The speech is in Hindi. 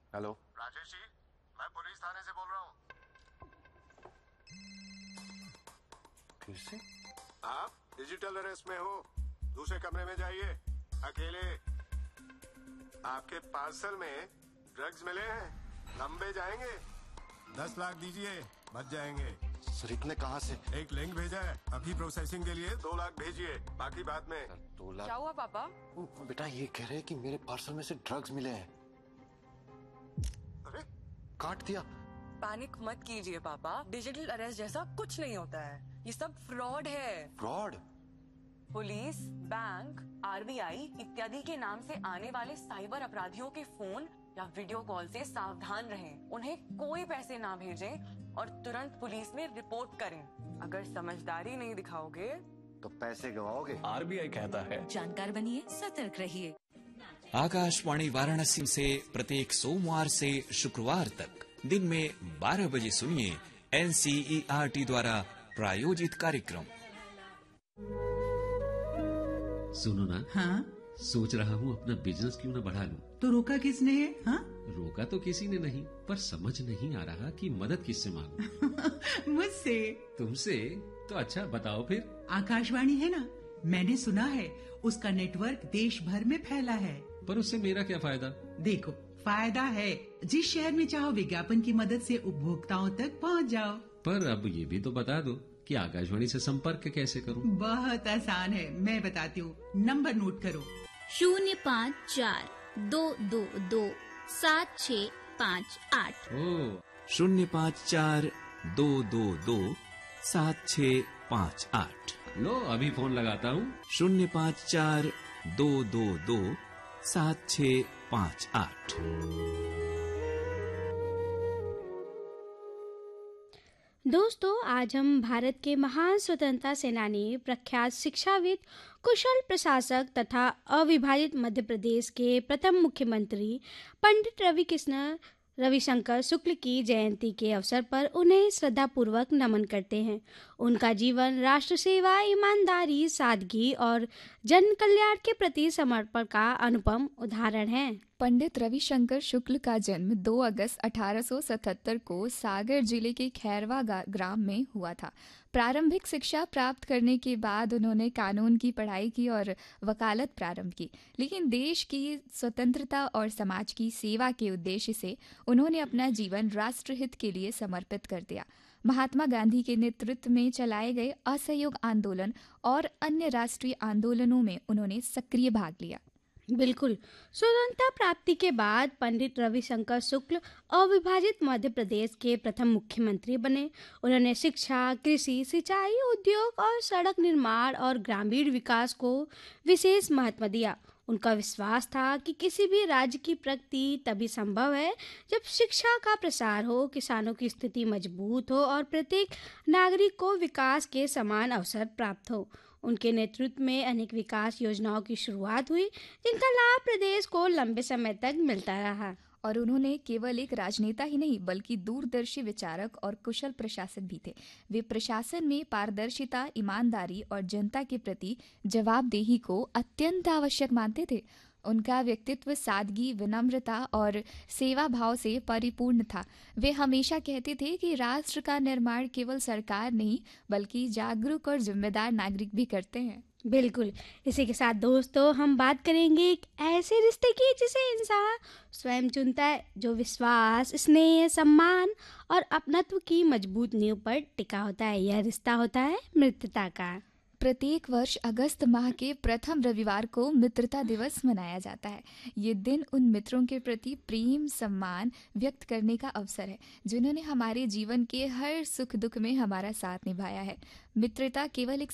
हेलो राजेश जी, मैं पुलिस थाने से बोल रहा हूँ। किससे? आप डिजिटल अरेस्ट में हो। दूसरे कमरे में जाइए, अकेले। आपके पार्सल में ड्रग्स मिले हैं, लंबे जाएंगे। 10 लाख दीजिए, बच जाएंगे। सर इतने कहाँ से? एक लिंक भेजा है, अभी प्रोसेसिंग के लिए 2 लाख भेजिए, बाकी बाद में। सर 2 लाख? क्या हुआ पापा? बेटा ये कह रहे हैं कि मेरे पार्सल में से ड्रग्स मिले हैं। अरे काट दिया। पैनिक मत कीजिए पापा, डिजिटल अरेस्ट जैसा कुछ नहीं होता है, ये सब फ्रॉड है। फ्रॉड? पुलिस, बैंक, आरबीआई इत्यादि के नाम से आने वाले साइबर अपराधियों के फोन या वीडियो कॉल से सावधान रहें। उन्हें कोई पैसे ना भेजें और तुरंत पुलिस में रिपोर्ट करें। अगर समझदारी नहीं दिखाओगे तो पैसे गवाओगे। आरबीआई कहता है जानकार बनिए, सतर्क रहिए। आकाशवाणी वाराणसी से प्रत्येक सोमवार से शुक्रवार तक दिन में 12 बजे सुनिए NCERT द्वारा प्रायोजित कार्यक्रम। सुनो ना। हाँ? सोच रहा हूँ अपना बिजनेस क्यों ना बढ़ा लूं। तो रोका किसने है? हाँ? रोका तो किसी ने नहीं, पर समझ नहीं आ रहा कि मदद किससे मांगूं। मुझसे। तुमसे? तो अच्छा बताओ फिर। आकाशवाणी है ना, मैंने सुना है उसका नेटवर्क देश भर में फैला है। पर उससे मेरा क्या फायदा? देखो, फायदा है। जिस शहर में चाहो विज्ञापन की मदद से उपभोक्ताओं तक पहुंच जाओ। पर अब ये भी तो बता दो कि आकाशवाणी से संपर्क कैसे करूं? बहुत आसान है, मैं बताती हूँ। नंबर नोट करो। 054-222-7658। 054-222-7658। लो अभी फोन लगाता हूँ। 054-222-7658। दोस्तों, आज हम भारत के महान स्वतंत्रता सेनानी, प्रख्यात शिक्षाविद, कुशल प्रशासक तथा अविभाजित मध्य प्रदेश के प्रथम मुख्यमंत्री पंडित रविशंकर शुक्ल की जयंती के अवसर पर उन्हें श्रद्धापूर्वक नमन करते हैं। उनका जीवन राष्ट्र सेवा, ईमानदारी, सादगी और जन कल्याण के प्रति समर्पण का अनुपम उदाहरण है। पंडित रविशंकर शुक्ल का जन्म 2 अगस्त 1877 को सागर जिले के खैरवा ग्राम में हुआ था। प्रारंभिक शिक्षा प्राप्त करने के बाद उन्होंने कानून की पढ़ाई की और वकालत प्रारंभ की, लेकिन देश की स्वतंत्रता और समाज की सेवा के उद्देश्य से उन्होंने अपना जीवन राष्ट्रहित के लिए समर्पित कर दिया। महात्मा गांधी के नेतृत्व में चलाए गए असहयोग आंदोलन और अन्य राष्ट्रीय आंदोलनों में उन्होंने सक्रिय भाग लिया। बिल्कुल। स्वतंत्रता प्राप्ति के बाद पंडित रविशंकर शुक्ल अविभाजित मध्य प्रदेश के प्रथम मुख्यमंत्री बने। उन्होंने शिक्षा, कृषि, सिंचाई, उद्योग और सड़क निर्माण और ग्रामीण विकास को विशेष महत्व दिया। उनका विश्वास था कि किसी भी राज्य की प्रगति तभी संभव है जब शिक्षा का प्रसार हो, किसानों की स्थिति मजबूत हो और प्रत्येक नागरिक को विकास के समान अवसर प्राप्त हो। उनके नेतृत्व में अनेक विकास योजनाओं की शुरुआत हुई, जिनका लाभ प्रदेश को लंबे समय तक मिलता रहा। और उन्होंने केवल एक राजनेता ही नहीं बल्कि दूरदर्शी विचारक और कुशल प्रशासक भी थे। वे प्रशासन में पारदर्शिता, ईमानदारी और जनता के प्रति जवाबदेही को अत्यंत आवश्यक मानते थे। उनका व्यक्तित्व सादगी, विनम्रता और सेवा भाव से परिपूर्ण था। वे हमेशा कहते थे कि राष्ट्र का निर्माण केवल सरकार नहीं बल्कि जागरूक और जिम्मेदार नागरिक भी करते हैं। बिल्कुल। इसी के साथ दोस्तों, हम बात करेंगे एक ऐसे रिश्ते की जिसे इंसान स्वयं चुनता है, जो विश्वास, स्नेह, सम्मान और अपनत्व की मजबूत नींव पर टिका होता है। यह रिश्ता होता है मित्रता का। प्रत्येक वर्ष अगस्त माह के प्रथम रविवार को मित्रता दिवस मनाया जाता है। ये दिन उन मित्रों के प्रति प्रेम, सम्मान व्यक्त करने का अवसर है जिन्होंने हमारे जीवन के हर सुख दुख में हमारा साथ निभाया है। मित्रता केवल एक